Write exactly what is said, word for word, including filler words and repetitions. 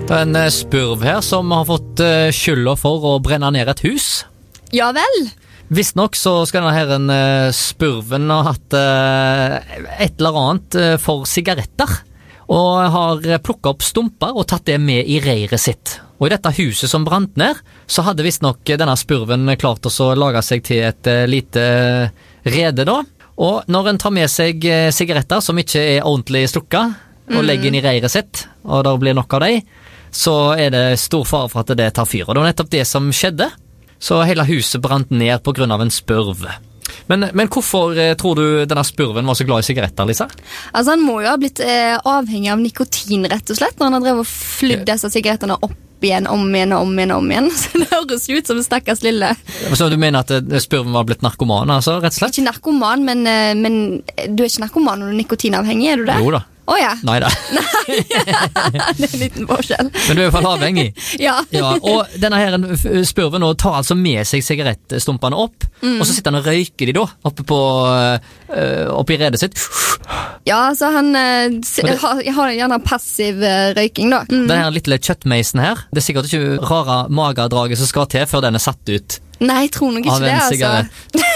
Det er en spurv her som har fått skylda for å brenne ned et hus. Ja vel. Visst nok så skal denne her en spurven ha hatt et eller annet for sigaretter, og har plukket opp stumper og tatt det med i reiret sitt. Og i dette huset som brant ned, så hadde visst nok denne spurven klart å lage seg til et lite rede da. Og når en tar med seg sigaretter som ikke er ordentlig slukket, og mm. legger inn i reiret sitt, og da blir nok av dem, så er det stor fare for at det tar fyr. Og det var nettopp det som skjedde. Så hele huset brant ned på grunn av en spurv. Men, men hvorfor eh, tror du denne spurven var så glad i sigaretter, Lisa? Altså han må jo ha blitt eh, avhengig av nikotin, rett og slett, når han har drevet og flydd disse sigarettene opp igjen, om igjen, om igjen, om igjen. Så det høres ut som en stakkars lille. Så du mener at eh, spurven var blitt narkoman, altså, rett og slett? Ikke narkoman, men, eh, men du er ikke narkoman når du er nikotinavhengig, er du det? Jo da. Åh oh, ja. Neida. Nei, det er en liten forskjell. Men du er i hvert fall avhengig. Ja. Ja. Og denne her spurven nå tar altså med seg sigarettstumpene opp, mm. og så sitter han og røyker de da, oppe på, uh, oppe i redet sitt. Ja, så han uh, det, har, har gjerne passiv uh, røyking da. Mm. Den her lille kjøttmeisen her, det er sikkert ikke rare magedraget som skal til før den er satt ut. Nei, jeg tror nok ikke det, altså.